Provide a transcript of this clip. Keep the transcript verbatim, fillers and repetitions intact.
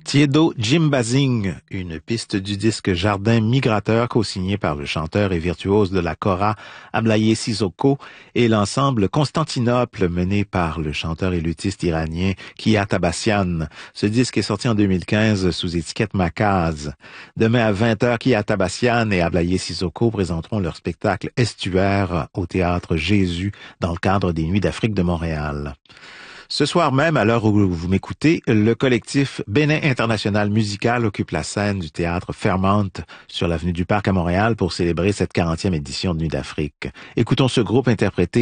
Tiedo Jimbazing, une piste du disque Jardin migrateur co-signé par le chanteur et virtuose de la kora Ablaye Sissoko et l'ensemble Constantinople mené par le chanteur et luthiste iranien Kia Tabassian. Ce disque est sorti en deux mille quinze sous étiquette Makaz. Demain à vingt heures, Kia Tabassian et Ablaye Sissoko présenteront leur spectacle Estuaire au Théâtre Jésus dans le cadre des Nuits d'Afrique de Montréal. Ce soir même, à l'heure où vous m'écoutez, le collectif Bénin International Musical occupe la scène du théâtre Fairmont sur l'avenue du Parc à Montréal pour célébrer cette quarantième édition de Nuit d'Afrique. Écoutons ce groupe interpréter